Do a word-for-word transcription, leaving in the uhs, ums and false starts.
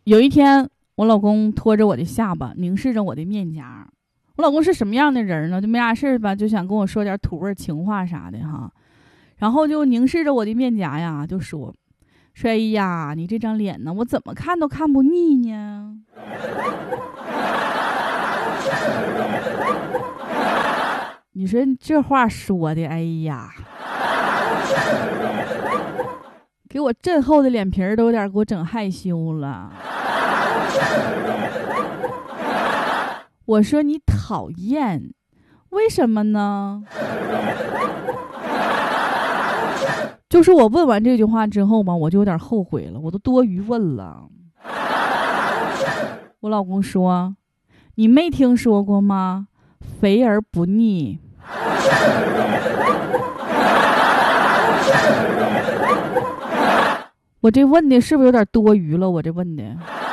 有一天，我老公拖着我的下巴，凝视着我的面颊。我老公是什么样的人呢？就没啥事吧，就想跟我说点土味情话啥的哈。然后就凝视着我的面颊呀，就说：“说哎呀，你这张脸呢，我怎么看都看不腻呢。”你说这话说的，哎呀，给我震厚的脸皮儿都有点给我整害羞了。我说你讨厌，为什么呢？就是我问完这句话之后嘛，我就有点后悔了，我都多余问了。我老公说：“你没听说过吗？肥而不腻。”我这问的是不是有点多余了？我这问的。